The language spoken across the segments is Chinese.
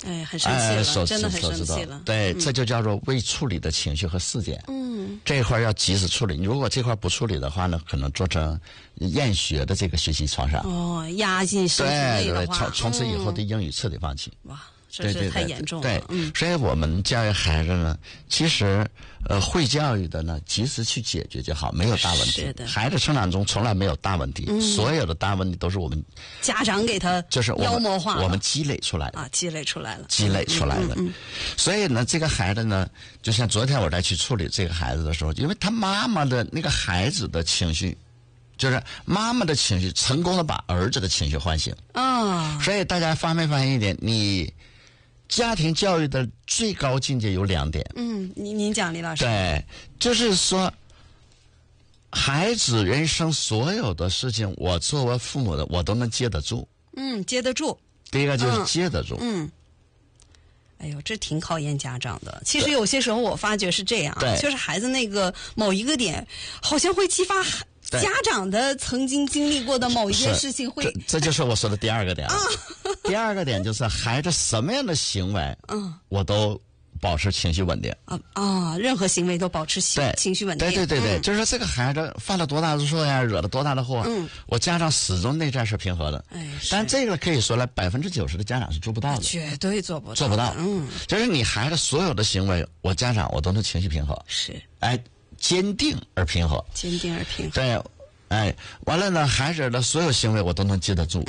哎，很生气了，真的很生气了。 对，这就叫做未处理的情绪和事件。这一块要及时处理。你如果这块不处理的话呢，可能做成厌学的这个学习创伤。 压进身体内的话， 从此以后对英语彻底放弃。 哇，这是太严重了。 对，所以我们教育孩子呢，其实会教育的呢，及时去解决就好，没有大问题。 是的， 孩子成长中从来没有大问题，所有的大问题都是我们家长给他就是妖魔化， 我们积累出来的啊，积累出来的。所以呢，这个孩子呢，就像昨天我在去处理这个孩子的时候，因为他妈妈的那个孩子的情绪。就是妈妈的情绪成功的把儿子的情绪唤醒所以大家发没发现一点？你家庭教育的最高境界有2点。 您讲，李老师。 对，就是说，孩子人生所有的事情，我作为父母的，我都能接得住。 接得住。 第一个就是接得住。 哎呦，这挺考验家长的。其实有些时候我发觉是这样，就是孩子那个某一个点，好像会激发家长的曾经经历过的某一件事情会。 这就是我说的第2个点。第2个点就是孩子什么样的行为，我都保持情绪稳定。 任何行为都保持情绪稳定。 对，就是这个孩子犯了多大的错呀，惹了多大的祸，我家长始终内在是平和的。但这个可以说来90%的家长是做不到的， 绝对做不到。 就是你孩子所有的行为，我家长我都能情绪平和。 是。 坚定而平和。对，完了呢，孩子的所有行为我都能接得住。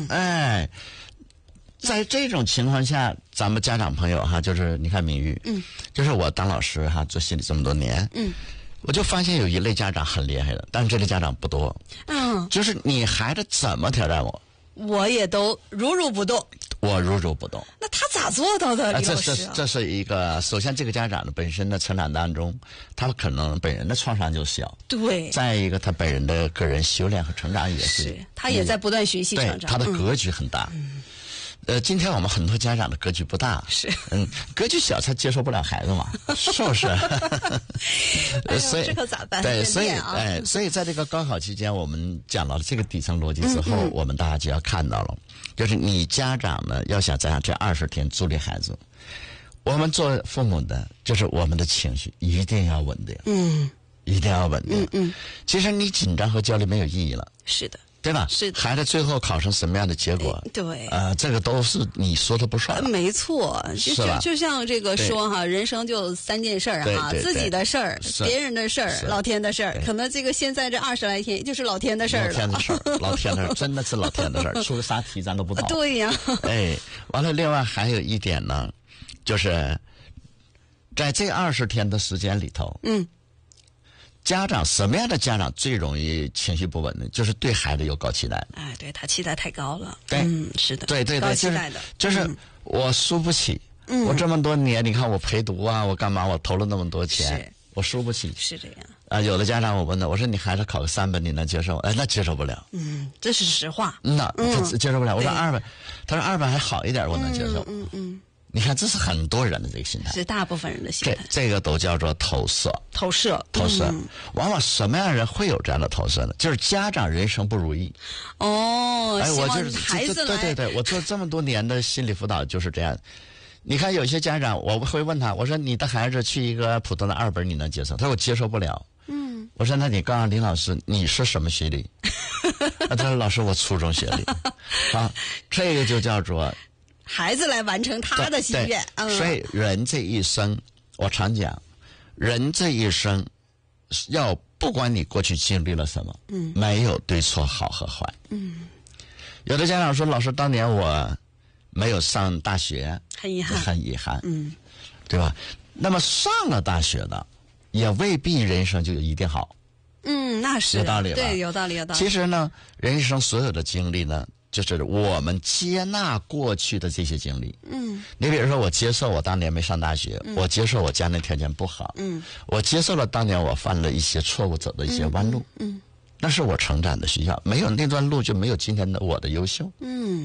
在这种情况下，咱们家长朋友哈，就是你看敏玉，就是我当老师哈，做心理这么多年，我就发现有一类家长很厉害的，但是这类家长不多。就是你孩子怎么挑战我也都如不动。 我如不动。 那他咋做到的，李老师？ 这是一个，首先这个家长的本身的成长当中，他可能本人的创伤就小。 对。 再一个，他本人的个人修炼和成长也是。 他也在不断学习成长。 对，他的格局很大。今天我们很多家长的格局不大，格局小才接受不了孩子嘛，是不是？所以这可咋办？ 对，所以在这个高考期间，我们讲到了这个底层逻辑之后，我们大家就要看到了，就是你家长呢要想在这20天助力孩子，我们做父母的，就是我们的情绪一定要稳定，一定要稳定。其实你紧张和焦虑没有意义了。 是的。 对吧？ 是的。 孩子最后考成什么样的结果？ 对。 这个都是你说的不算。 没错，就像这个说哈，人生就3件事哈，自己的事儿、别人的事儿、老天的事儿。可能这个现在这20来天就是老天的事儿了。 老天的事儿，真的是老天的事儿，出个啥题咱都不知道。 对呀。 完了，另外还有一点呢，就是在这20天的时间里头，家长什么样的家长最容易情绪不稳呢？就是对孩子有高期待。 对他期待太高了。 对， 是的。 对， 高期待的。 就是我输不起。我这么多年，你看我陪读啊，我干嘛？我投了那么多钱，我输不起。 是这样。 有的家长我问他，我说你孩子考个3本，你能接受？那接受不了。 这是实话。 他接受不了。我说2本，他说2本还好一点，我能接受。你看，这是很多人的这个心态， 是大部分人的心态。 这个都叫做投射。往往什么样的人会有这样的投射呢？就是家长人生不如意。 我就是孩子来。 对，我做这么多年的心理辅导就是这样。你看有些家长，我会问他，我说你的孩子去一个普通的2本，你能接受？他说我接受不了。我说那你告诉林老师，你是什么学历？他说老师，我初中学历。这个就叫做。 孩子来完成他的心愿。 所以人这一生，我常讲，人这一生要不管你过去经历了什么，没有对错好和坏。有的家长说，老师当年我没有上大学，很遗憾，对吧？那么上了大学的，也未必人生就一定好。 那是有道理吧？ 对，有道理。 其实呢，人生所有的经历呢，就是我们接纳过去的这些经历。你比如说，我接受我当年没上大学，我接受我家庭条件不好，我接受了当年我犯了一些错误，走的一些弯路，那是我成长的需要。没有那段路，就没有今天的我的优秀。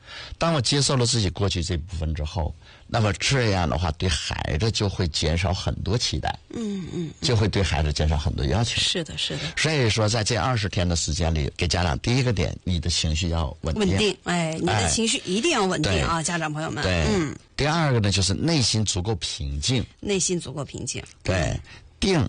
当我接受了自己过去这部分之后，那么这样的话对孩子就会减少很多期待，就会对孩子减少很多要求。 是的，是的。 所以说在这20天的时间里，给家长第一个点，你的情绪要稳定。 你的情绪一定要稳定啊，家长朋友们。 对，第二个呢，就是内心足够平静。 内心足够平静。 对，定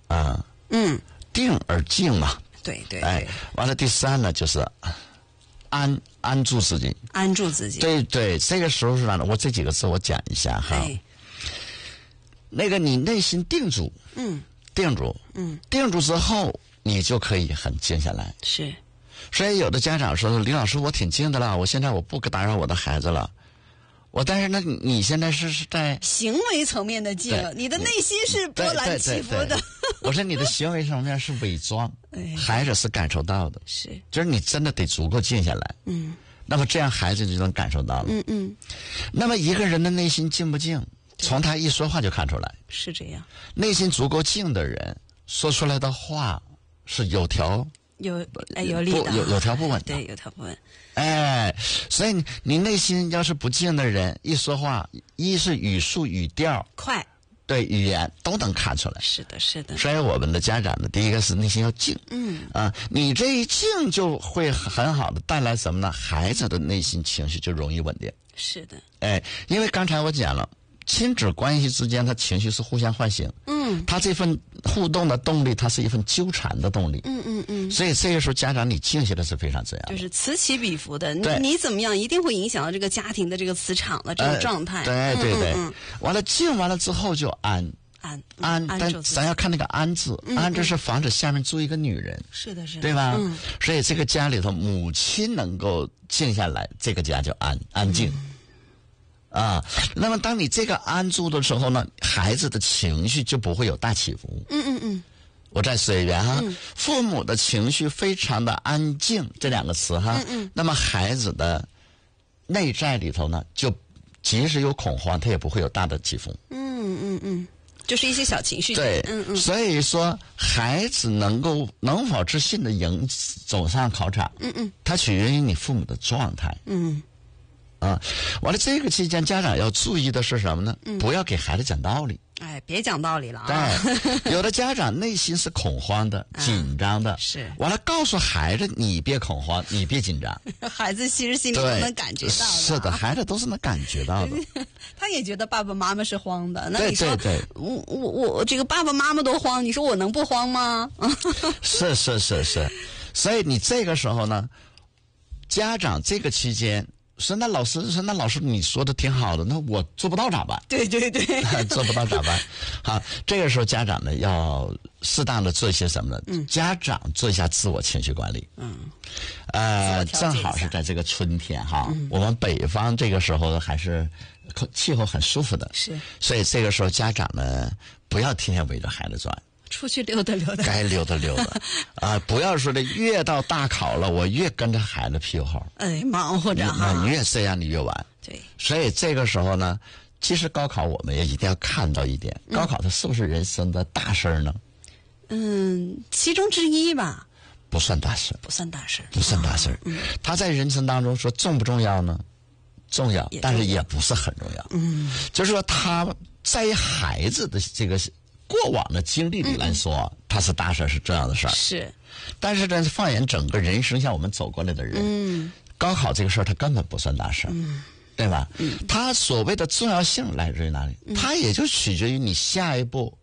而静嘛。 对。 完了第三呢，就是安住自己。 安住自己。 对，这个时候是啥呢？我这几个字我讲一下哈。那个你内心定住，定住之后，你就可以很静下来。 是。 所以有的家长说：“李老师，我挺静的了，我现在我不打扰我的孩子了。”但是呢，你现在是在行为层面的静，你的内心是波澜起伏的。 我说你的行为层面是伪装，孩子是感受到的。 是， 就是你真的得足够静下来。那么这样孩子就能感受到了。那么一个人的内心静不静，从他一说话就看出来。 是这样。 内心足够静的人，说出来的话是有条理的，有条不紊的。 对，有条不紊。 所以你内心要是不静的人，一说话，一是语速语调快， 对，语言都能看出来。 是的。 所以我们的家长呢，第一个是内心要静。你这一静就会很好的带来什么呢？孩子的内心情绪就容易稳定。 是的。 因为刚才我讲了，亲子关系之间，他情绪是互相唤醒。他这份互动的动力，它是一份纠缠的动力。所以这个时候家长你静下来是非常重要的， 就是此起彼伏的。你怎么样，一定会影响到这个家庭的这个磁场的这种状态。 对。完了静完了之后就安，但咱要看那个安字，安字是防止下面住一个女人。是的，对吧？所以这个家里头母亲能够静下来，这个家就安静。那么当你这个安住的时候呢，孩子的情绪就不会有大起伏。我再说一遍哈，父母的情绪非常的安静，这两个词哈。那么孩子的内在里头呢，就即使有恐慌，他也不会有大的起伏。 就是一些小情绪。 对，所以说孩子能否自信的走上考场，它取决于你父母的状态。完了这个期间家长要注意的是什么呢？不要给孩子讲道理。 别讲道理了啊！ 对，有的家长内心是恐慌的、紧张的， 是完了告诉孩子你别恐慌，你别紧张， 孩子其实心里都能感觉到的。 是的，孩子都是能感觉到的。 他也觉得爸爸妈妈是慌的，那你说对， 我这个爸爸妈妈都慌，你说我能不慌吗？ 是，所以你这个时候呢，家长这个期间。说那老师你说的挺好的，那我做不到咋办？对，做不到咋办？好，这个时候家长呢要适当的做一些什么呢？家长做一下自我情绪管理。正好是在这个春天哈，我们北方这个时候还是气候很舒服的，是，所以这个时候家长呢不要天天围着孩子转。 出去溜达溜达， 该溜达溜达不要说的越到大考了，我越跟着孩子屁股后， 忙活着哈， 越这样你越晚。 对， 所以这个时候呢，其实高考我们也一定要看到一点，高考它是不是人生的大事呢？ 其中之一吧。 不算大事。它在人生当中说重不重要呢？重要，但是也不是很重要。就是说它在孩子的这个过往的经历里来说，它是大事，是重要的事儿。 是， 但是呢，放眼整个人生，像我们走过来的人，高考这个事儿，它根本不算大事，对吧？它所谓的重要性来自于哪里？它也就取决于你下一个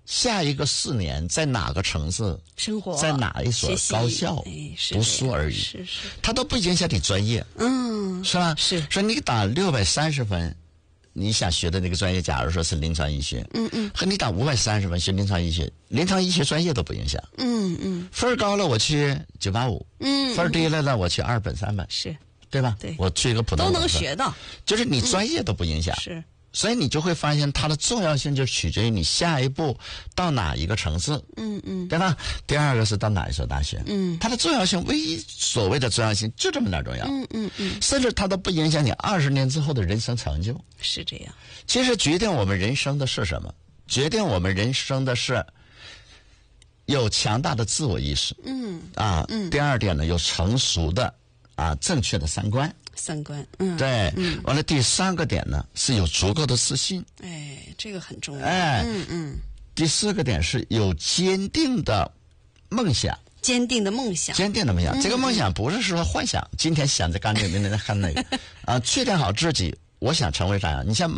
4年在哪个城市生活， 在哪一所高校读书而已。是，它都不影响你专业，是吧？是，说你打630分。你想学的那个专业，假如说是临床医学，和你打530分学临床医学专业都不影响，分高了我去985，分低了呢我去2本3本，是，对吧？对，我去一个普通都能学到， 就是你专业都不影响， 是。 所以你就会发现它的重要性就取决于你下一步到哪一个城市，对吧？第二个是到哪一所大学，它的重要性唯一所谓的重要性就这么点重要，甚至它都不影响你20年之后的人生成就， 是这样。 其实决定我们人生的是什么？决定我们人生的是有强大的自我意识，第二点呢，有成熟的正确的三观。 三观， 对，完了第3个点呢是有足够的自信， 这个很重要， 第4个点是有坚定的梦想。 坚定的梦想， 这个梦想不是说幻想，今天想着干这个，明天干那个，确定好自己，我想成为啥样？你像